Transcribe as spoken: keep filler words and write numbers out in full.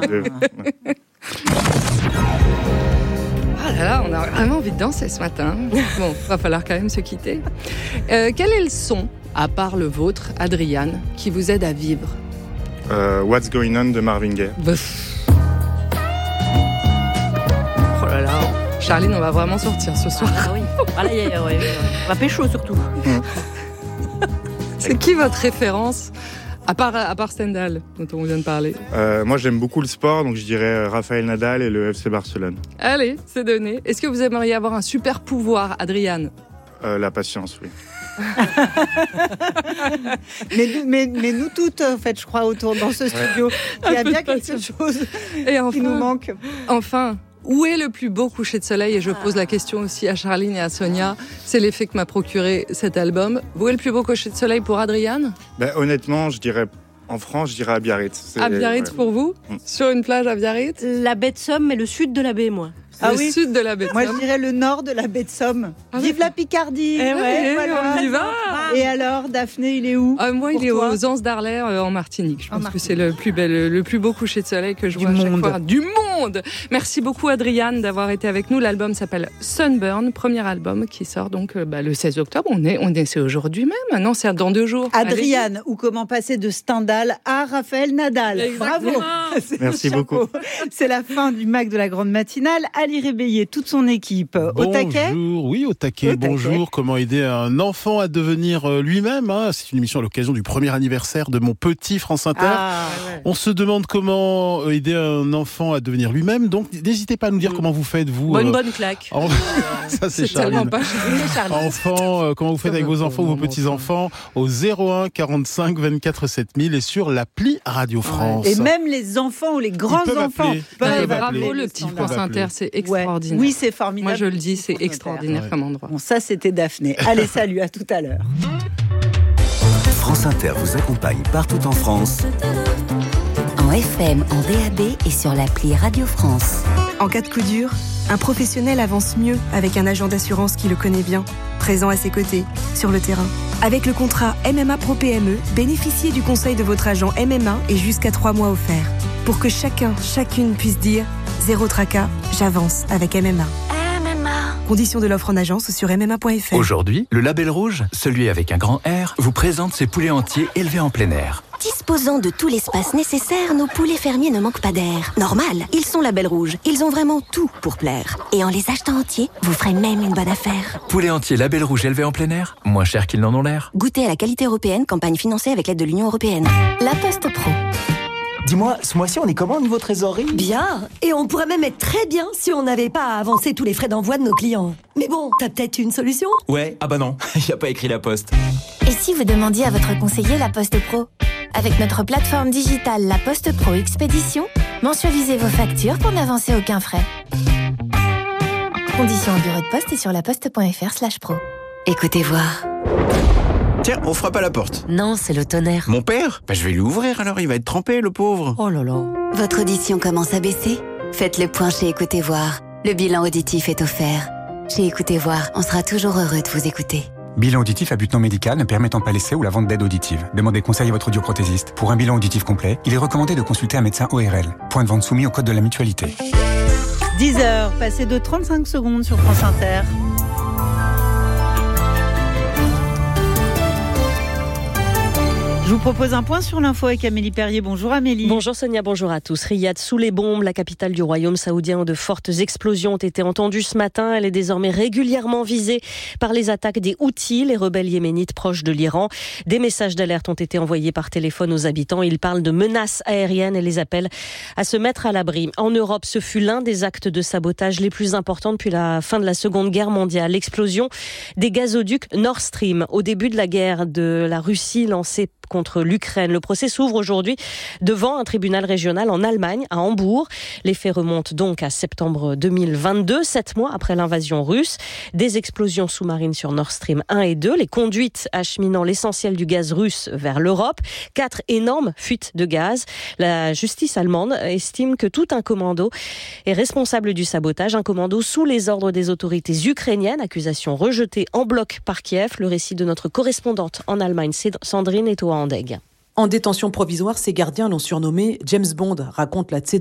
deux. Ah là là, on a vraiment envie de danser ce matin. Bon, va falloir quand même se quitter. Euh, quel est le son, à part le vôtre, Adriane, qui vous aide à vivre ? Euh, What's Going On de Marvin Gaye. Pff. Oh là là, Charline, on va vraiment sortir ce soir. Ah oui, ah, là, y a, ouais, ouais. On va pécho surtout. C'est qui votre référence ? À part, à part Stendhal, dont on vient de parler. Euh, moi, j'aime beaucoup le sport, donc je dirais Rafael Nadal et le F C Barcelone. Allez, c'est donné. Est-ce que vous aimeriez avoir un super pouvoir, Adriane ? Euh, la patience, oui. mais, mais, mais nous toutes, en fait, je crois, autour dans ce studio, il y a bien quelque chose et enfin, qui nous manque. Enfin, où est le plus beau coucher de soleil ? Et je pose la question aussi à Charline et à Sonia. C'est l'effet que m'a procuré cet album. Où est le plus beau coucher de soleil pour Adriane ? Ben, honnêtement, je dirais, en France, je dirais à Biarritz. C'est... À Biarritz ouais. Pour vous ? mmh. Sur une plage à Biarritz ? La baie de Somme, mais le sud de la baie, moi. Ah le oui. sud de la baie de Somme. Moi, je dirais le nord de la baie de Somme. Ah, Vive la Picardie. Eh ouais, et voilà. On y va. Et alors, Daphné, il est où ? ah, Moi, il est toi aux Anses d'Arler, euh, en Martinique. Je pense en que c'est le plus, bel, le plus beau coucher de soleil que je du vois à monde. chaque fois. Du monde. Merci beaucoup, Adriane, d'avoir été avec nous. L'album s'appelle Sunburn, premier album qui sort donc euh, bah, le seize octobre. On est, on est, c'est aujourd'hui même. Non, c'est dans deux jours. Adriane, Allez. Ou comment passer de Stendhal à Raphaël Nadal. Exactement. Bravo. Merci beaucoup. C'est la fin du Mac de la Grande Matinale. Ali Réveillé, toute son équipe. Au taquet ? Bonjour, oui, au taquet. Au Bonjour. Taquet. Comment aider un enfant à devenir lui-même hein. C'est une émission à l'occasion du premier anniversaire de mon petit France Inter. Ah, ouais. On se demande comment aider un enfant à devenir lui-même. Donc, n'hésitez pas à nous dire mmh. comment vous faites, vous. Bonne, euh... bonne claque. En... Ça, c'est, c'est tellement pas enfants, euh, comment vous faites avec vos enfants ou vos petits-enfants au zéro un quarante-cinq vingt-quatre sept mille et sur l'appli Radio France. Et même les enfants ou les grands-enfants peuvent Bravo, le petit France Inter, c'est extraordinaire. Ouais. Oui, c'est formidable. Moi, je le dis, c'est extraordinaire ouais. comme endroit. Bon, ça, c'était Daphné. Allez, salut, à tout à l'heure. France Inter vous accompagne partout en France. En F M, en D A B et sur l'appli Radio France. En cas de coup dur, un professionnel avance mieux avec un agent d'assurance qui le connaît bien, présent à ses côtés, sur le terrain. Avec le contrat M M A Pro P M E, bénéficiez du conseil de votre agent M M A et jusqu'à trois mois offerts. Pour que chacun, chacune puisse dire « Zéro tracas, j'avance avec M M A ». M M A. Conditions de l'offre en agence sur m m a point f r. Aujourd'hui, le Label Rouge, celui avec un grand R, vous présente ses poulets entiers élevés en plein air. Disposant de tout l'espace nécessaire, nos poulets fermiers ne manquent pas d'air. Normal, ils sont Label Rouge. Ils ont vraiment tout pour plaire. Et en les achetant entiers, vous ferez même une bonne affaire. Poulets entiers Label Rouge élevés en plein air, moins cher qu'ils n'en ont l'air. Goûtez à la qualité européenne, campagne financée avec l'aide de l'Union européenne. La Poste Pro. Dis-moi, ce mois-ci, on est comment au niveau trésorerie ? Bien, et on pourrait même être très bien si on n'avait pas à avancer tous les frais d'envoi de nos clients. Mais bon, t'as peut-être une solution ? Ouais, ah bah non, il n'y a pas écrit La Poste. Et si vous demandiez à votre conseiller La Poste Pro ? Avec notre plateforme digitale La Poste Pro Expédition, mensualisez vos factures pour n'avancer aucun frais. Conditions en bureau de poste et sur laposte.fr slash pro. Écoutez voir. Tiens, on frappe à la porte. Non, c'est le tonnerre. Mon père ? Bah je vais lui ouvrir alors, il va être trempé, le pauvre. Oh là là. Votre audition commence à baisser ? Faites le point chez Écoutez Voir. Le bilan auditif est offert. Chez Écoutez Voir, on sera toujours heureux de vous écouter. Bilan auditif à but non médical ne permettant pas l'essai ou la vente d'aide auditive. Demandez conseil à votre audioprothésiste. Pour un bilan auditif complet, il est recommandé de consulter un médecin O R L. Point de vente soumis au code de la mutualité. dix heures, passé de trente-cinq secondes sur France Inter. Je vous propose un point sur l'info avec Amélie Perrier. Bonjour Amélie. Bonjour Sonia, bonjour à tous. Riyad sous les bombes, la capitale du royaume saoudien où de fortes explosions ont été entendues ce matin. Elle est désormais régulièrement visée par les attaques des Houthis, les rebelles yéménites proches de l'Iran. Des messages d'alerte ont été envoyés par téléphone aux habitants. Ils parlent de menaces aériennes et les appellent à se mettre à l'abri. En Europe, ce fut l'un des actes de sabotage les plus importants depuis la fin de la Seconde Guerre mondiale. L'explosion des gazoducs Nord Stream au début de la guerre de la Russie lancée contre l'Ukraine. Le procès s'ouvre aujourd'hui devant un tribunal régional en Allemagne, à Hambourg. Les faits remontent donc à septembre deux mille vingt-deux, sept mois après l'invasion russe. Des explosions sous-marines sur Nord Stream un et deux, les conduites acheminant l'essentiel du gaz russe vers l'Europe. Quatre énormes fuites de gaz. La justice allemande estime que tout un commando est responsable du sabotage. Un commando sous les ordres des autorités ukrainiennes. Accusation rejetée en bloc par Kiev. Le récit de notre correspondante en Allemagne, Sandrine Etoa-Andeg. En détention provisoire, ses gardiens l'ont surnommé James Bond, raconte la